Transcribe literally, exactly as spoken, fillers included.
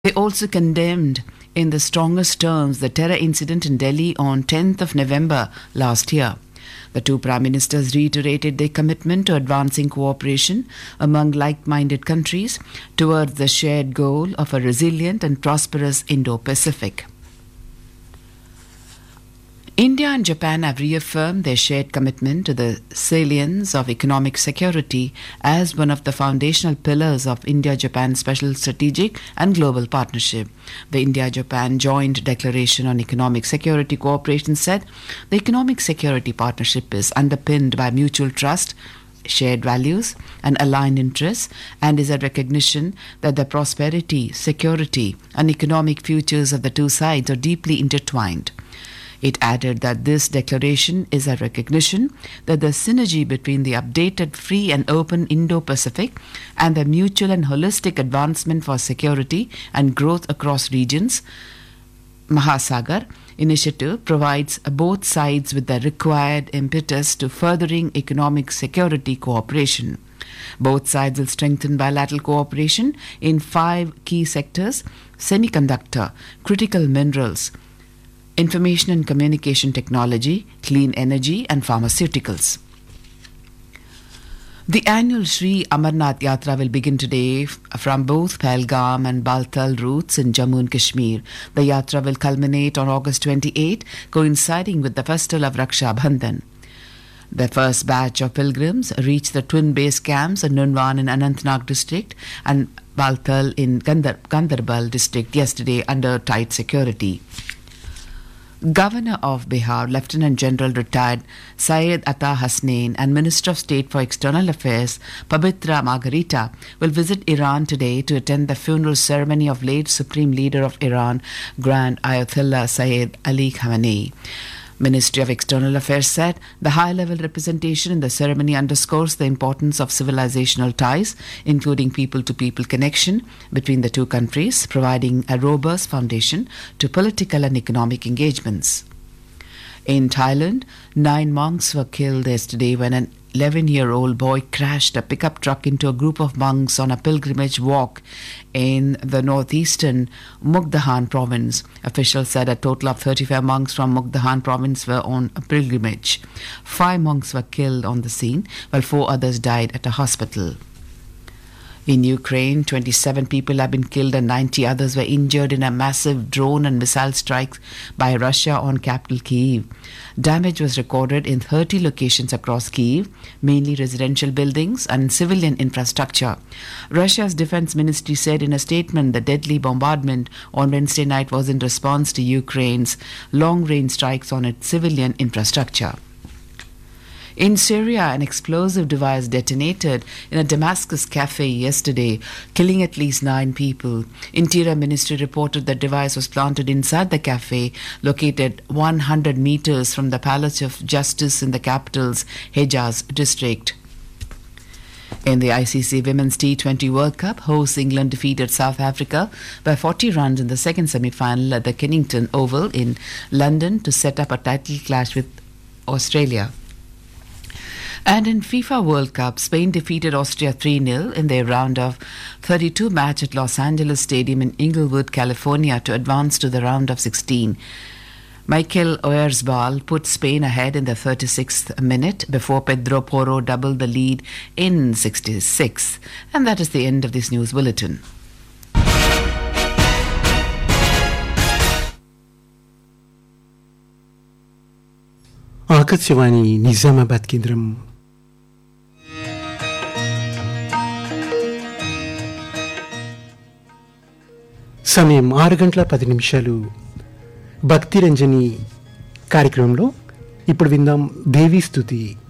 They also condemned in the strongest terms the terror incident in Delhi on tenth of November last year. The two prime ministers reiterated their commitment to advancing cooperation among like-minded countries towards the shared goal of a resilient and prosperous Indo-Pacific. India and Japan have reaffirmed their shared commitment to the salience of economic security as one of the foundational pillars of India-Japan Special Strategic and Global Partnership. The India-Japan Joint Declaration on Economic Security Cooperation said the economic security partnership is underpinned by mutual trust, shared values and aligned interests, and is a recognition that the prosperity, security and economic futures of the two sides are deeply intertwined. It added that this declaration is a recognition that the synergy between the updated free and open Indo-Pacific and the mutual and holistic advancement for security and growth across regions, Mahasagar initiative provides both sides with the required impetus to furthering economic security cooperation. Both sides will strengthen bilateral cooperation in five key sectors: semiconductor, critical minerals, information and communication technology, clean energy and pharmaceuticals. The annual Sri Amarnath Yatra will begin today f- from both Pahalgam and Baltal routes in Jammu and Kashmir. The Yatra will culminate on August twenty-eighth, coinciding with the festival of Raksha Bandhan. The first batch of pilgrims reached the twin base camps in Nunwan in Anantnag district and Baltal in Gandhar- Gandharbal district yesterday under tight security. Governor of Bihar, Lieutenant General retired Syed Atta Hasnain, and Minister of State for External Affairs, Pabitra Margarita, will visit Iran today to attend the funeral ceremony of late Supreme Leader of Iran, Grand Ayatollah Sayyid Ali Khamenei. Ministry of External Affairs said the high-level representation in the ceremony underscores the importance of civilizational ties, including people-to-people connection between the two countries, providing a robust foundation to political and economic engagements. In Thailand, nine monks were killed yesterday when an eleven-year-old boy crashed a pickup truck into a group of monks on a pilgrimage walk in the northeastern Mukdahan province. Officials said a total of thirty-five monks from Mukdahan province were on a pilgrimage. Five monks were killed on the scene, while four others died at a hospital. In Ukraine, twenty-seven people have been killed and ninety others were injured in a massive drone and missile strike by Russia on capital Kyiv. Damage was recorded in thirty locations across Kyiv, mainly residential buildings and civilian infrastructure. Russia's defense ministry said in a statement the deadly bombardment on Wednesday night was in response to Ukraine's long-range strikes on its civilian infrastructure. In Syria, an explosive device detonated in a Damascus cafe yesterday, killing at least nine people. Interior Ministry reported the device was planted inside the cafe, located one hundred meters from the Palace of Justice in the capital's Hejaz district. In the I C C Women's T twenty World Cup, hosts England defeated South Africa by forty runs in the second semi-final at the Kennington Oval in London to set up a title clash with Australia. And in FIFA World Cup, Spain defeated Austria three nil in their round of thirty-two match at Los Angeles Stadium in Inglewood, California to advance to the round of sixteen. Mikel Oyarzabal put Spain ahead in the thirty-sixth minute before Pedro Porro doubled the lead in sixty-sixth. And that is the end of this news bulletin. Akashvani Nizamabad కేంద్రం. సమయం ఆరు గంటల పది నిమిషాలు. భక్తి రంజని కార్యక్రమంలో ఇప్పుడు విందాం దేవీ స్తుతి.